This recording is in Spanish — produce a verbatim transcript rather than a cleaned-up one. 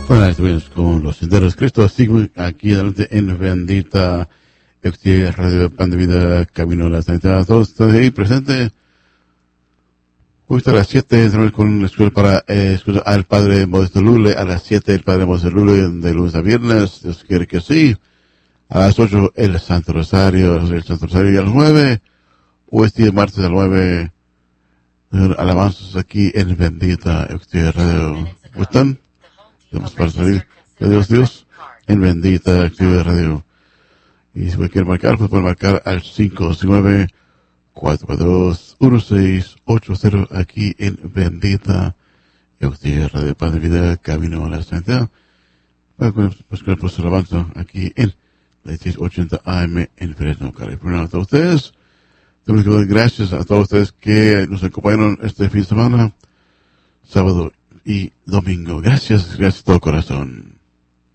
Bueno, estuvimos con los senderos Cristo sigue aquí adelante en Bendita Eucaristía Radio Pan de Vida Camino a la Sanidad. Todos están ahí presentes. Justo a las siete con la escuela para eh, escuela al Padre Modesto Lule. A las siete el Padre Modesto Lule de lunes a viernes. Dios quiere que sí. A las ocho el Santo Rosario. El Santo Rosario y a las nueve. O este día martes a las nueve. Alabanzas aquí en Bendita Eucaristía Radio. ¿Cómo están? Vamos para salir de Dios, Dios, en Bendita Actividad Radio. Y si me quieren marcar, pues pueden marcar al cinco nueve, cuatro dos, uno seis ocho cero aquí en Bendita Actividad Radio. Pan de Vida, Camino a la Santidad. Bueno, pues que pues el avance aquí en dieciséis ochenta A M en Fresno, California. A todos ustedes, tenemos que dar gracias a todos ustedes que nos acompañaron este fin de semana, sábado y domingo. Gracias, gracias de todo corazón.